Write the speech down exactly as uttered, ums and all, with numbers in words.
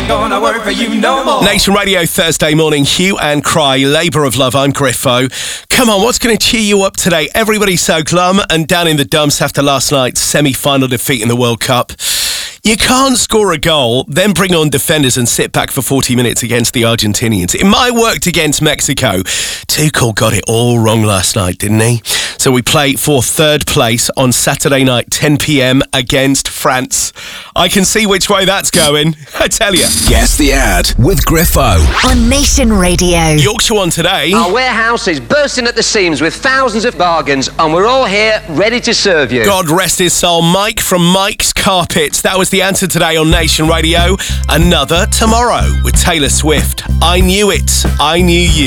ain't gonna work for you no more. Nation Radio Thursday morning, Hue and Cry, Labour of Love. I'm Griffo. Come on, what's going to cheer you up today? Everybody's so glum and down in the dumps after last night's semi-final defeat in the World Cup. You can't score a goal, then bring on defenders and sit back for forty minutes against the Argentinians. It might have worked against Mexico. Tuchel got it all wrong last night, didn't he? So we play for third place on Saturday night, ten p.m. against France. I can see which way that's going, I tell you. Guess the ad with Griffo. On Nation Radio. Yorkshire One today. Our warehouse is bursting at the seams with thousands of bargains, and we're all here ready to serve you. God rest his soul, Mike from Mike's Carpets. That was the answer today on Nation Radio. Another tomorrow with Taylor Swift. I knew it. I knew you.